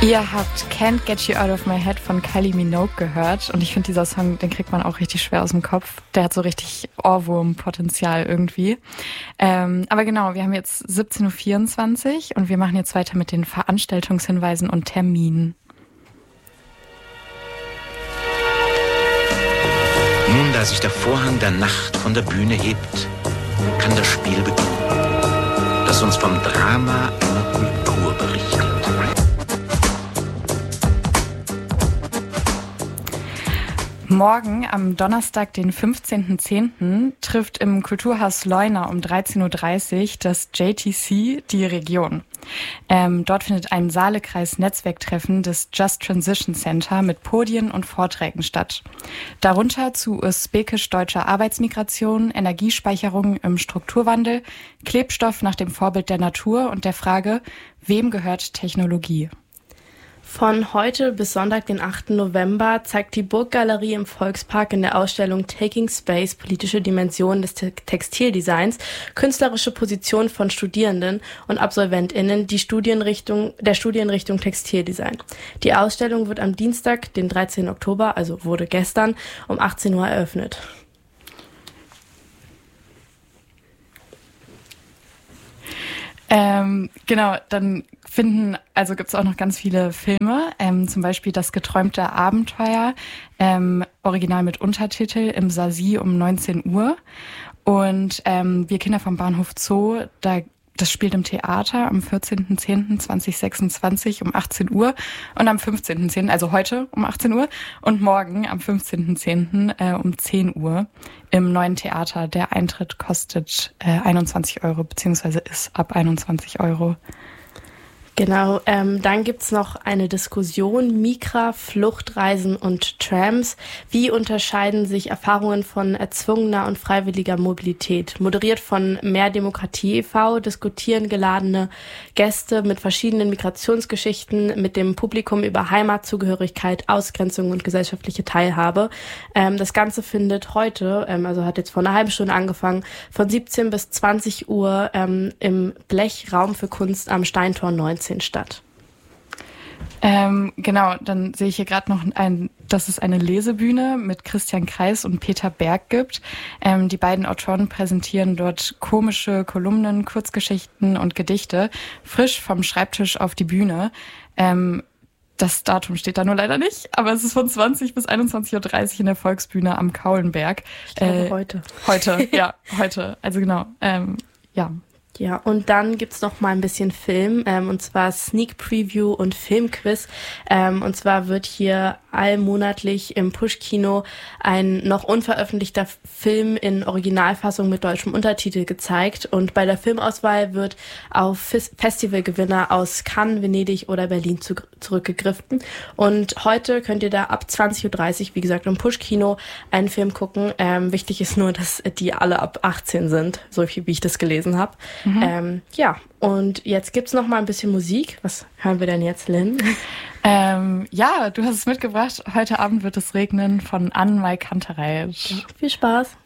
Ihr habt Can't Get You Out of My Head von Kylie Minogue gehört und ich finde, dieser Song, den kriegt man auch richtig schwer aus dem Kopf. Der hat so richtig Ohrwurm-Potenzial irgendwie. Aber genau, wir haben jetzt 17.24 Uhr und wir machen jetzt weiter mit den Veranstaltungshinweisen und Terminen. Nun, da sich der Vorhang der Nacht von der Bühne hebt, kann das Spiel beginnen, das uns vom Drama einer Kultur berichtet. Morgen, am Donnerstag, den 15.10., trifft im Kulturhaus Leuna um 13.30 Uhr das JTC die Region. Dort findet ein Saalekreis-Netzwerktreffen des Just Transition Center mit Podien und Vorträgen statt. Darunter zu usbekisch-deutscher Arbeitsmigration, Energiespeicherung im Strukturwandel, Klebstoff nach dem Vorbild der Natur und der Frage, wem gehört Technologie? Von heute bis Sonntag, den 8. November, zeigt die Burggalerie im Volkspark in der Ausstellung Taking Space politische Dimensionen des Textildesigns künstlerische Positionen von Studierenden und AbsolventInnen der Studienrichtung Textildesign. Die Ausstellung wird am Dienstag, den 13. Oktober, also wurde gestern, um 18 Uhr eröffnet. Genau, dann gibt es auch noch ganz viele Filme, zum Beispiel Das geträumte Abenteuer, original mit Untertitel im Sasi um 19 Uhr. Und wir Kinder vom Bahnhof Zoo, das spielt im Theater am 14.10.2026 um 18 Uhr und am 15.10., also heute um 18 Uhr und morgen am 15.10. Um 10 Uhr im neuen Theater. Der Eintritt kostet 21 Euro, beziehungsweise ist ab 21 Euro. Genau, dann gibt's noch eine Diskussion, Migra, Fluchtreisen und Trams. Wie unterscheiden sich Erfahrungen von erzwungener und freiwilliger Mobilität? Moderiert von Mehr Demokratie e.V. diskutieren geladene Gäste mit verschiedenen Migrationsgeschichten mit dem Publikum über Heimatzugehörigkeit, Ausgrenzung und gesellschaftliche Teilhabe. Das Ganze findet heute, also hat jetzt vor einer halben Stunde angefangen, von 17 bis 20 Uhr im Blech Raum für Kunst am Steintor 19 statt. Genau, dann sehe ich hier gerade noch dass es eine Lesebühne mit Christian Kreis und Peter Berg gibt. Die beiden Autoren präsentieren dort komische Kolumnen, Kurzgeschichten und Gedichte frisch vom Schreibtisch auf die Bühne. Das Datum steht da nur leider nicht, aber es ist von 20 bis 21.30 Uhr in der Volksbühne am Kaulenberg. Ich glaube heute. Heute, ja, heute. Also genau, ja. Ja, und dann gibt's noch mal ein bisschen Film, und zwar Sneak Preview und Filmquiz. Und zwar wird hier allmonatlich im Push-Kino ein noch unveröffentlichter Film in Originalfassung mit deutschem Untertitel gezeigt. Und bei der Filmauswahl wird auf Festivalgewinner aus Cannes, Venedig oder Berlin zurückgegriffen. Und heute könnt ihr da ab 20.30 Uhr, wie gesagt, im Push-Kino einen Film gucken. Wichtig ist nur, dass die alle ab 18 sind, so viel wie ich das gelesen habe. Ja, und jetzt gibt's noch mal ein bisschen Musik. Was hören wir denn jetzt, Lynn? Ja, du hast es mitgebracht. Heute Abend wird es regnen von Anne-Mai Kantereit. Viel Spaß.